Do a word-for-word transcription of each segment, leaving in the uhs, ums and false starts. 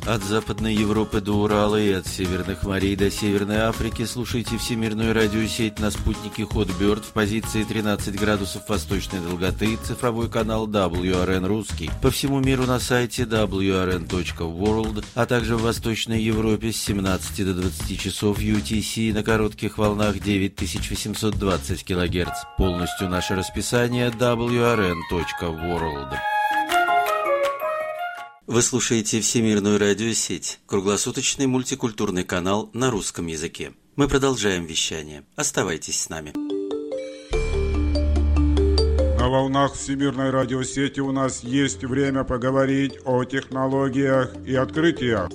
От Западной Европы до Урала и от Северных морей до Северной Африки слушайте всемирную радиосеть на спутнике Hotbird в позиции тринадцать градусов восточной долготы, цифровой канал дабл ю ар эн русский. По всему миру на сайте дабл ю ар эн точка ворлд, а также в Восточной Европе с семнадцати до двадцати часов ю ти си на коротких волнах девять тысяч восемьсот двадцать килогерц. Полностью наше расписание дабл ю ар эн точка ворлд. Вы слушаете Всемирную радиосеть, круглосуточный мультикультурный канал на русском языке. Мы продолжаем вещание. Оставайтесь с нами. На волнах Всемирной радиосети у нас есть время поговорить о технологиях и открытиях.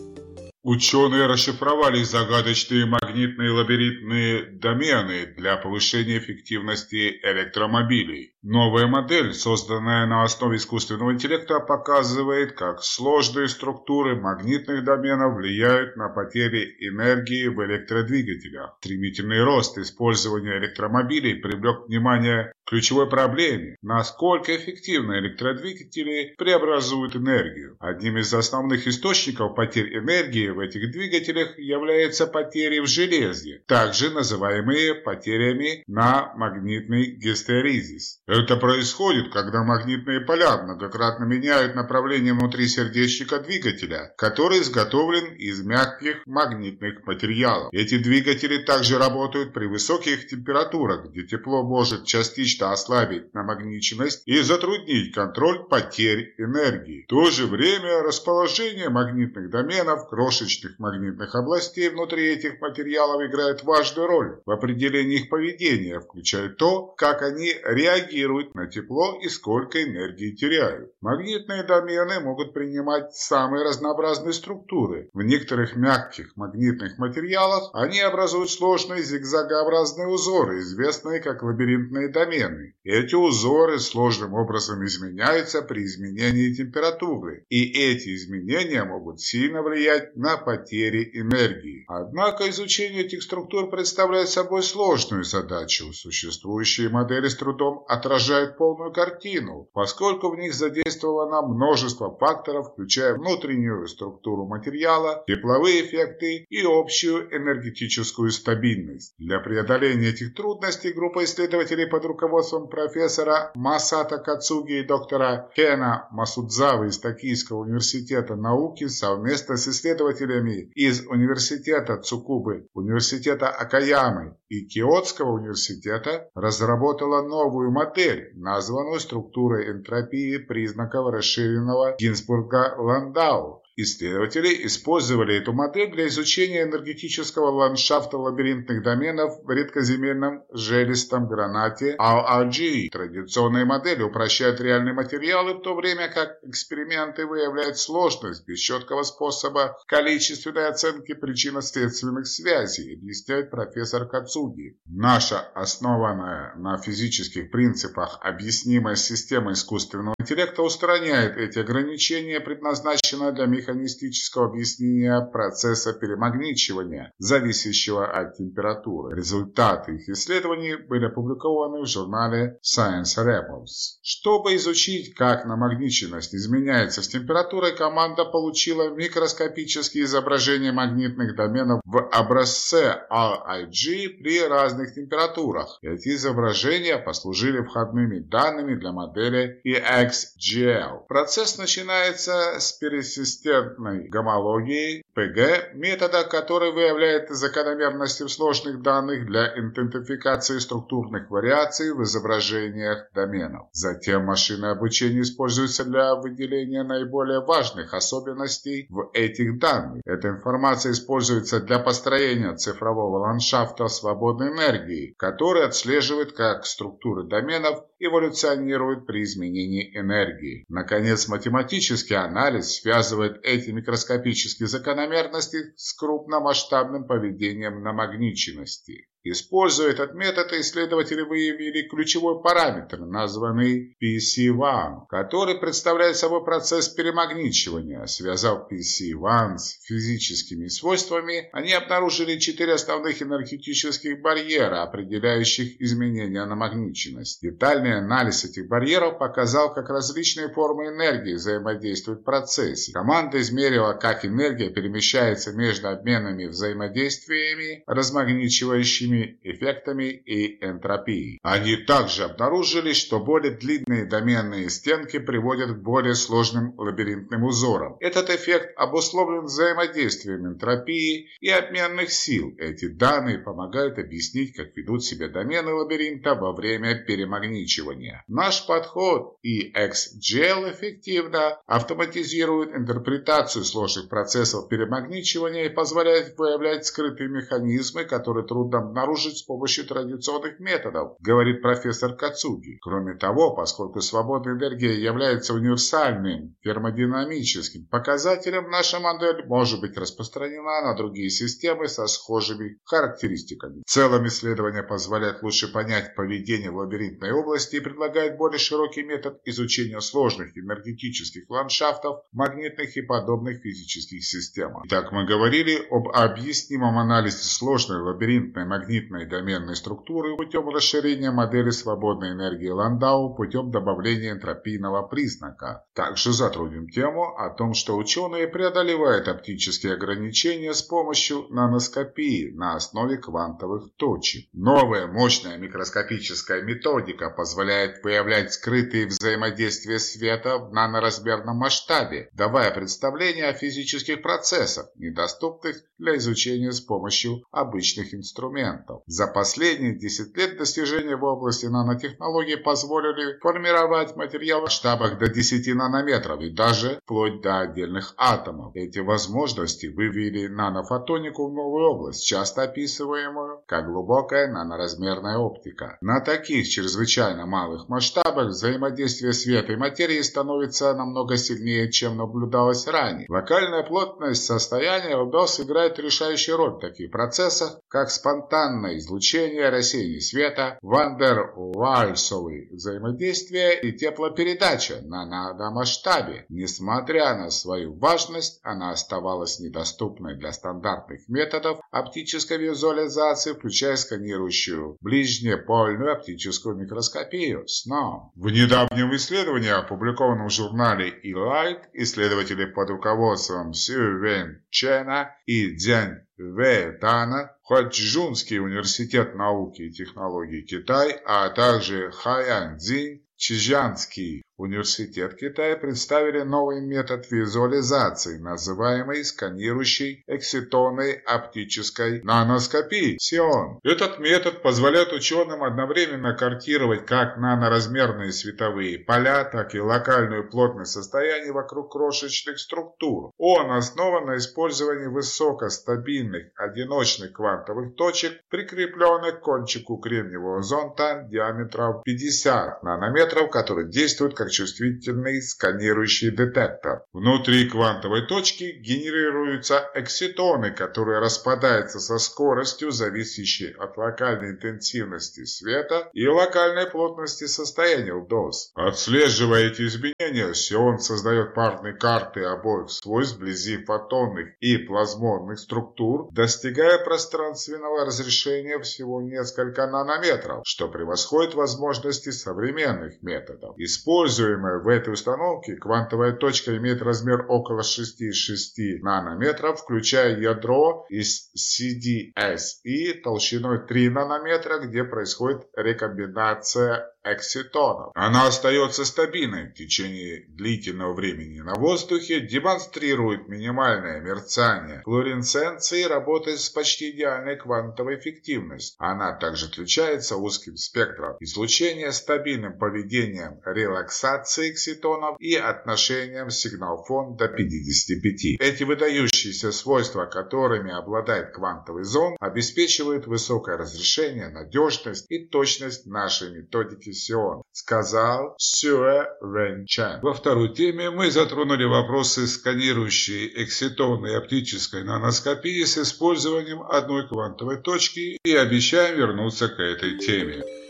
Ученые расшифровали загадочные магнитные лабиринтные домены для повышения эффективности электромобилей. Новая модель, созданная на основе искусственного интеллекта, показывает, как сложные структуры магнитных доменов влияют на потери энергии в электродвигателях. Стремительный рост использования электромобилей привлек внимание к ключевой проблеме: насколько эффективно электродвигатели преобразуют энергию. Одним из основных источников потерь энергии в этих двигателях является потери в железе, также называемые потерями на магнитный гистерезис. Это происходит, когда магнитные поля многократно меняют направление внутри сердечника двигателя, который изготовлен из мягких магнитных материалов. Эти двигатели также работают при высоких температурах, где тепло может частично ослабить намагниченность и затруднить контроль потерь энергии. В то же время расположение магнитных доменов, крошечных магнитных областей внутри этих материалов играет важную роль в определении их поведения, включая то, как они реагируют на тепло и сколько энергии теряют. Магнитные домены могут принимать самые разнообразные структуры. В некоторых мягких магнитных материалах они образуют сложные зигзагообразные узоры, известные как лабиринтные домены. Эти узоры сложным образом изменяются при изменении температуры, и эти изменения могут сильно влиять на потери энергии. Однако изучение этих структур представляет собой сложную задачу. Существующие модели с трудом отражают полную картину, поскольку в них задействовано множество факторов, включая внутреннюю структуру материала, тепловые эффекты и общую энергетическую стабильность. Для преодоления этих трудностей группа исследователей под руководством профессора Масато Кацуги и доктора Кена Масудзавы из Токийского университета науки совместно с исследователями из университета Цукубы, университета Акаямы и Киотского университета разработала новую модель, названную структурой энтропии признаков расширенного Гинзбурга-Ландау. Исследователи использовали эту модель для изучения энергетического ландшафта лабиринтных доменов в редкоземельном железистом гранате эл ар джи. Традиционные модели упрощают реальные материалы, в то время как эксперименты выявляют сложность без четкого способа количественной оценки причинно-следственных связей, объясняет профессор Кацуги. Наша основанная на физических принципах объяснимая система искусственного интеллекта устраняет эти ограничения, предназначенная для механизма механистического объяснения процесса перемагничивания, зависящего от температуры. Результаты их исследований были опубликованы в журнале Science Reports. Чтобы изучить, как намагниченность изменяется с температурой, команда получила микроскопические изображения магнитных доменов в образце эл ай джи при разных температурах. Эти изображения послужили входными данными для модели и экс джи эл. Процесс начинается с пересистемной гомологии пэ гэ, метода, который выявляет закономерности в сложных данных для идентификации структурных вариаций в изображениях доменов. Затем машинное обучение используется для выделения наиболее важных особенностей в этих данных. Эта информация используется для построения цифрового ландшафта свободной энергии, который отслеживает, как структуры доменов эволюционируют при изменении энергии. Наконец, математический анализ связывает эти микроскопические закономерности с крупномасштабным поведением намагниченности. Используя этот метод, исследователи выявили ключевой параметр, названный пи си один, который представляет собой процесс перемагничивания. Связав пи си один с физическими свойствами, они обнаружили четыре основных энергетических барьера, определяющих изменения намагниченности. Детальный анализ этих барьеров показал, как различные формы энергии взаимодействуют в процессе. Команда измерила, как энергия перемещается между обменными взаимодействиями, размагничивающими эффектами и энтропией. Они также обнаружили, что более длинные доменные стенки приводят к более сложным лабиринтным узорам. Этот эффект обусловлен взаимодействием энтропии и обменных сил. Эти данные помогают объяснить, как ведут себя домены лабиринта во время перемагничивания. Наш подход и экс джи эл эффективно автоматизирует интерпретацию сложных процессов перемагничивания и позволяет выявлять скрытые механизмы, которые трудно обнаружить с помощью традиционных методов, говорит профессор Кацуги. Кроме того, поскольку свободная энергия является универсальным термодинамическим показателем, наша модель может быть распространена на другие системы со схожими характеристиками. В целом, исследование позволяет лучше понять поведение в лабиринтной области и предлагает более широкий метод изучения сложных энергетических ландшафтов, магнитных и подобных физических систем. Итак, мы говорили об объяснимом анализе сложной лабиринтной магнитной доменной структуры путем расширения модели свободной энергии Ландау путем добавления энтропийного признака. Также затронем тему о том, что ученые преодолевают оптические ограничения с помощью наноскопии на основе квантовых точек. Новая мощная микроскопическая методика позволяет выявлять скрытые взаимодействия света в наноразмерном масштабе, давая представление о физических процессах, недоступных для изучения с помощью обычных инструментов. За последние десять лет достижения в области нанотехнологий позволили формировать материал в масштабах до десяти нанометров и даже вплоть до отдельных атомов. Эти возможности вывели нанофотонику в новую область, часто описываемую как глубокая наноразмерная оптика. На таких чрезвычайно малых масштабах взаимодействие света и материи становится намного сильнее, чем наблюдалось ранее. Локальная плотность состояния ЛДОС играет решающую роль в таких процессах, как спонтанное излучение, рассеяние света, ван-дер-вальсовые взаимодействия и теплопередача на наномасштабе. Несмотря на свою важность, она оставалась недоступной для стандартных методов оптической визуализации, включая сканирующую ближнепольную оптическую микроскопию СНОМ. В недавнем исследовании, опубликованном в журнале E-Light, исследователи под руководством Сю Вэнь Чена и Дзянь Вэй Тана, Хуачжунский университет науки и технологий Китай, а также Хайян Цзинь, Чжанский университет Китая представили новый метод визуализации, называемый сканирующей экситонной оптической наноскопией СИОН. Этот метод позволяет ученым одновременно картировать как наноразмерные световые поля, так и локальную плотность состояний вокруг крошечных структур. Он основан на использовании высокостабильных одиночных квантовых точек, прикрепленных к кончику кремниевого зонта диаметром пятьдесят нанометров, который действует как чувствительный сканирующий детектор. Внутри квантовой точки генерируются экситоны, которые распадаются со скоростью, зависящей от локальной интенсивности света и локальной плотности состояния ЛДОС. Отслеживая эти изменения, СИОН создает парные карты обоих свойств вблизи фотонных и плазмонных структур, достигая пространственного разрешения всего несколько нанометров, что превосходит возможности современных методов. Используя Используемая в этой установке квантовая точка имеет размер около шести целых шесть десятых нанометров, включая ядро из си ди эс и толщиной три нанометра, где происходит рекомбинация экситонов. Она остается стабильной в течение длительного времени на воздухе, демонстрирует минимальное мерцание флуоресценции и работает с почти идеальной квантовой эффективностью. Она также отличается узким спектром излучения, стабильным поведением релаксации экситонов и отношением сигнал-фон до пятидесяти пяти. Эти выдающиеся свойства, которыми обладает квантовый зонд, обеспечивают высокое разрешение, надежность и точность нашей методики Сион, сказал Сюэ Вэньчан. Во второй теме мы затронули вопросы сканирующей экситонной оптической наноскопии с использованием одной квантовой точки и обещаем вернуться к этой теме.